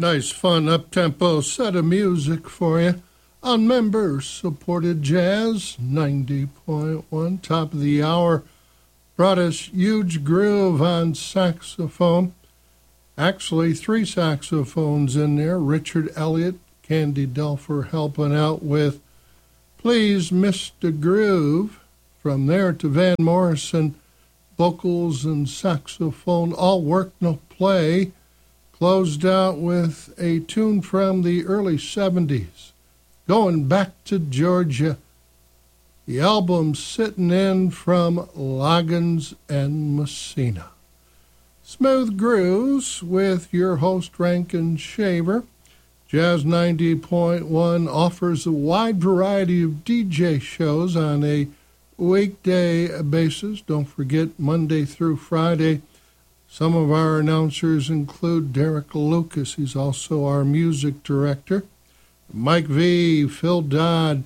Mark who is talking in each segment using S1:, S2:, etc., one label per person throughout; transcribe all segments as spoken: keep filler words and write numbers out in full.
S1: Nice, fun, up-tempo set of music for you on member-supported Jazz ninety point one. Top of the hour brought us Huge Groove on saxophone. Actually, three saxophones in there. Richard Elliott, Candy Delfer helping out with Please Mister Groove. From there to Van Morrison, vocals and saxophone, all work, no play. Closed out with a tune from the early seventies, Going Back to Georgia. The album Sitting In from Loggins and Messina. Smooth Grooves with your host Rankin Shaver. Jazz ninety point one offers a wide variety of D J shows on a weekday basis. Don't forget Monday through Friday. Some of our announcers include Derek Lucas. He's also our music director. Mike V, Phil Dodd,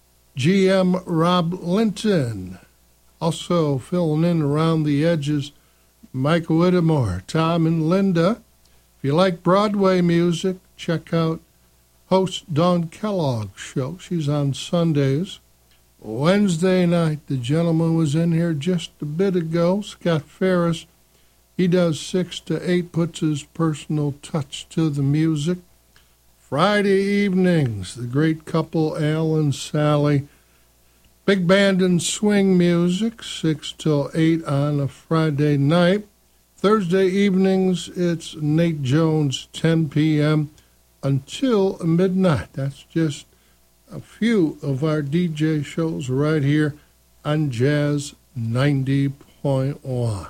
S1: G M Rob Linton. Also filling in around the edges, Mike Whittemore, Tom and Linda. If you like Broadway music, check out host Dawn Kellogg's show. She's on Sundays. Wednesday night, the gentleman was in here just a bit ago, Scott Ferris. He does six to eight, puts his personal touch to the music. Friday evenings, the great couple, Al and Sally. Big band and swing music, six till eight on a Friday night. Thursday evenings, it's Nate Jones, ten p.m. until midnight. That's just a few of our D J shows right here on Jazz ninety point one.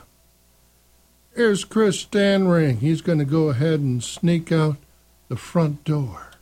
S1: Here's Chris Stanring. He's going to go ahead and sneak out the front door.